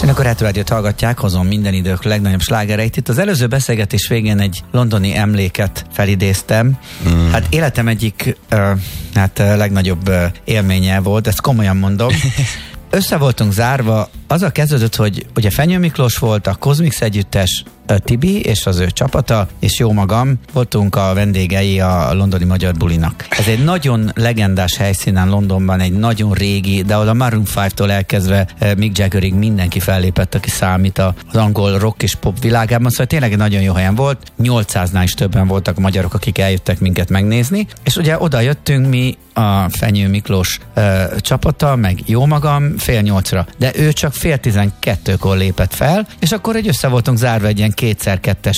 Önök a Retro Rádiót hallgatják, hozom minden idők legnagyobb slágereit. Itt az előző beszélgetés végén egy londoni emléket felidéztem. Hát életem egyik legnagyobb élménye volt, ezt komolyan mondom. Össze voltunk zárva, azzal kezdődött, hogy ugye Fenyő Miklós volt, a Kozmix együttes, Tibi és az ő csapata, és jó magam voltunk a vendégei a londoni Magyar Bulinak. Ez egy nagyon legendás helyszínen Londonban, egy nagyon régi, de oda Maroon 5-től elkezdve Mick Jaggerig mindenki fellépett, aki számít az angol rock és pop világában, szóval tényleg egy nagyon jó helyen volt. 800-nál is többen voltak a magyarok, akik eljöttek minket megnézni, és ugye oda jöttünk mi, a Fenyő Miklós csapata, meg jó magam 7:30-ra, de ő csak 11:30-kor lépett fel, és akkor össze voltunk zárva egy ilyen 2x2-es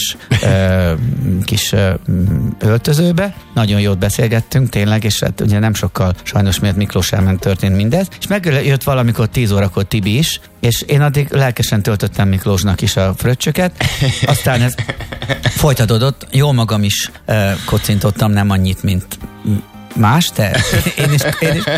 kis öltözőbe. Nagyon jót beszélgettünk tényleg, és hát ugye nem sokkal sajnos miért Miklós elment történt mindez, és megjött valamikor 10 órakor Tibi is, és én addig lelkesen töltöttem Miklósnak is a fröccsöket, aztán ez folytatódott, jó magam is kocintottam, nem annyit, mint más, de én is.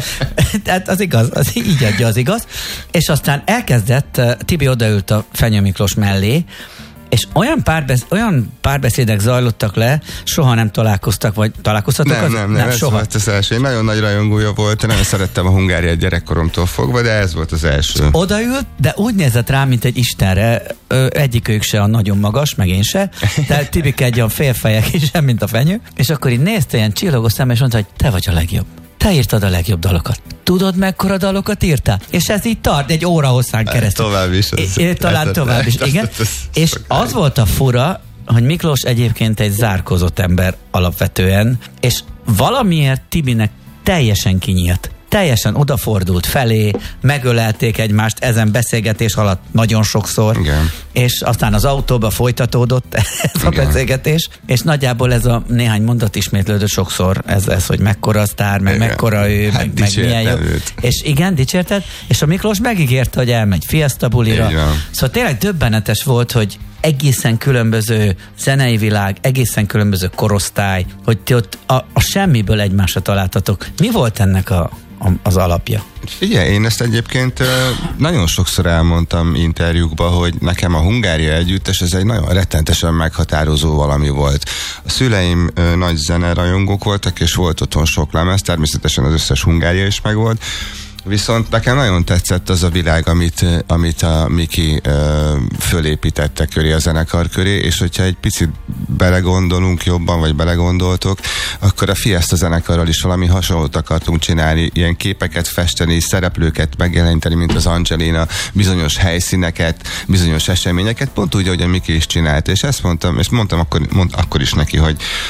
Tehát az igaz, az így adja az igaz. És aztán elkezdett, Tibi odaült a Fenyő Miklós mellé, és olyan párbeszédek zajlottak le, soha nem találkoztak, vagy találkoztatok? Nem, ez soha. Volt az első. Én nagyon nagy rajongója volt, nagyon szerettem a Hungáriát gyerekkoromtól fogva, de ez volt az első. Odaült, de úgy nézett rá, mint egy istenre, egyikőjük se a nagyon magas, meg én se, de Tibike egy olyan félfejek is, mint a Fenyő, és akkor így nézte ilyen csillogó szemmel, és mondta, hogy te vagy a legjobb. Te írtad a legjobb dalokat. Tudod, mekkora dalokat írtál? És ez így tart egy óra hosszán keresztül. Tovább is. Talán tovább is, igen. És az volt a fura, hogy Miklós egyébként egy zárkózott ember alapvetően, és valamiért Tibinek teljesen kinyílt. Teljesen odafordult felé, megölelték egymást ezen beszélgetés alatt nagyon sokszor, igen. És aztán az autóba folytatódott ez a beszélgetés, és nagyjából ez a néhány mondat ismétlődött sokszor, ez hogy mekkora a sztár, meg mekkora ő, meg milyen jó. És igen, dicsérted, és a Miklós megígérte, hogy elmegy Fiesta bulira. Szóval tényleg döbbenetes volt, hogy egészen különböző zenei világ, egészen különböző korosztály, hogy ti ott a semmiből egymásra találtatok. Mi volt ennek az alapja? Figyelj, én ezt egyébként nagyon sokszor elmondtam interjúkban, hogy nekem a Hungária együttes ez egy nagyon rettentesen meghatározó valami volt. A szüleim nagy zenerajongók voltak, és volt otthon sok lemez, természetesen az összes Hungária is megvolt, viszont nekem nagyon tetszett az a világ, amit a Miki fölépítette köré, a zenekar köré, és hogyha egy picit belegondolunk jobban, vagy belegondoltok, akkor a Fiesta zenekarral is valami hasonlót akartunk csinálni, ilyen képeket festeni, szereplőket megjeleníteni, mint az Angelina, bizonyos helyszíneket, bizonyos eseményeket, pont úgy, ahogy a Miki is csinált, és ezt mondtam akkor is neki,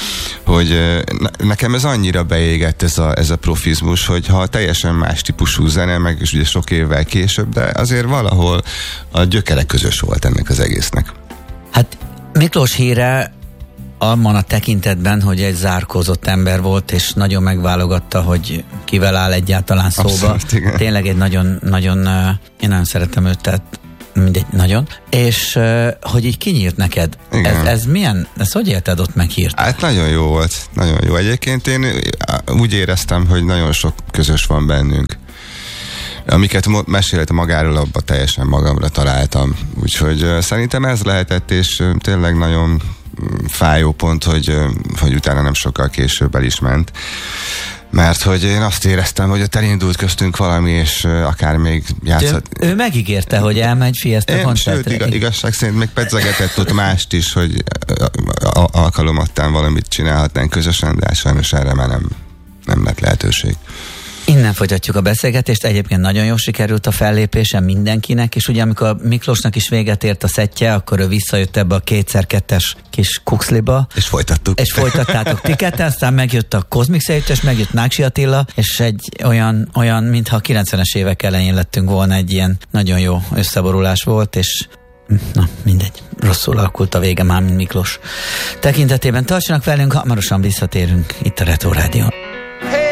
hogy nekem ez annyira beégett ez a profizmus, hogy ha teljesen más típusú zene, meg is ugye sok évvel később, de azért valahol a gyökere közös volt ennek az egésznek. Hát Miklós híre abban a tekintetben, hogy egy zárkózott ember volt, és nagyon megválogatta, hogy kivel áll egyáltalán szóba. Abszolút, tényleg egy nagyon, én nagyon szeretem őt, tehát mindegy, nagyon. És hogy így kinyírt neked. Ez milyen? Ezt hogy élted ott meghírt? Hát nagyon jó volt. Nagyon jó. Egyébként én úgy éreztem, hogy nagyon sok közös van bennünk. Amiket mesélt magáról, abba teljesen magamra találtam. Úgyhogy szerintem ez lehetett, és tényleg nagyon fájó pont, hogy utána nem sokkal később el is ment. Mert hogy én azt éreztem, hogy ott elindult köztünk valami, és akár még játszott. Ő megígérte, hogy elmegy Fiesta koncertre. Sőt, igazság szerint még pedzegetett ott mást is, hogy alkalomattán valamit csinálhatnánk közösen, de sajnos erre már nem lett lehetőség. Innen folytatjuk a beszélgetést, egyébként nagyon jól sikerült a fellépése mindenkinek, és ugye amikor Miklósnak is véget ért a szettje, akkor ő visszajött ebbe a 2x2-es kis kuxliba. És folytattuk. És folytattátok ti ketten, aztán megjött a Kozmix együttes, megjött Náksi Attila, és egy olyan, mintha a 90-es évek elején lettünk volna, egy ilyen nagyon jó összeborulás volt, és na, mindegy. Rosszul alakult a vége már, mint Miklós tekintetében. Tartsanak velünk, hamarosan visszatérünk itt a Retro Rádión.